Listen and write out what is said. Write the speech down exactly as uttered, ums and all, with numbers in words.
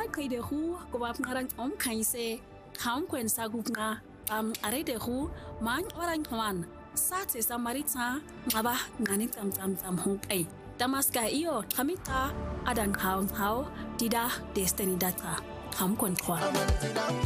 kai de hu ko wa ngarang om kai se kham kwen sa gup nga am are de hu man orang thwan sa se samarita ngaba ngani tam tam tam hu ai Damaska iyo kamita adan kaun hau dida destiny data kham kwen khwa